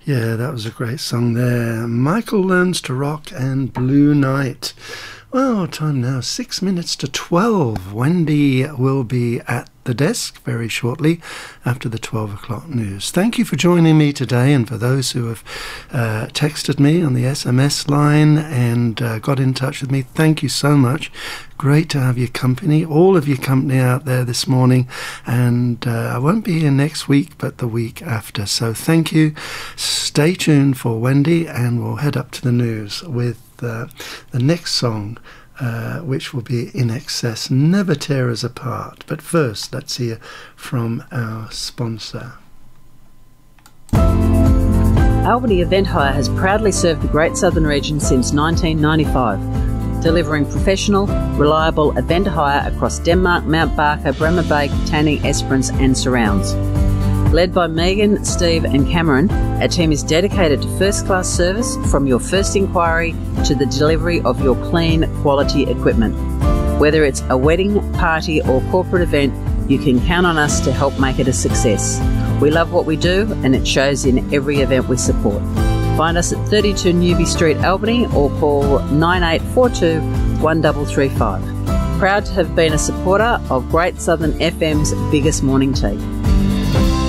Yeah, that was a great song there. Michael Learns to Rock and Blue Night. Well, time now, 6 minutes to 12. Wendy will be at the desk very shortly after the 12 o'clock news. Thank you for joining me today, and for those who have texted me on the SMS line and got in touch with me, thank you so much. Great to have your company, all of your company out there this morning, and I won't be here next week but the week after, so thank you. Stay tuned for Wendy, and we'll head up to the news with the next song, which will be In Excess, Never Tear Us Apart. But first, let's hear from our sponsor. Albany Event Hire has proudly served the Great Southern Region since 1995, delivering professional, reliable event hire across Denmark, Mount Barker, Bremer Bay, Katanning, Esperance and surrounds. Led by Megan, Steve and Cameron, our team is dedicated to first-class service from your first inquiry to the delivery of your clean, quality equipment. Whether it's a wedding, party or corporate event, you can count on us to help make it a success. We love what we do and it shows in every event we support. Find us at 32 Newby Street, Albany, or call 9842 1335. Proud to have been a supporter of Great Southern FM's biggest morning tea.